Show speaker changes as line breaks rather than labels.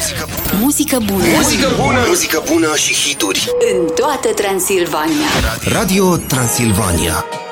Muzică bună.
Muzică bună. Muzică bună și hituri
În toată Transilvania.
Radio Transilvania.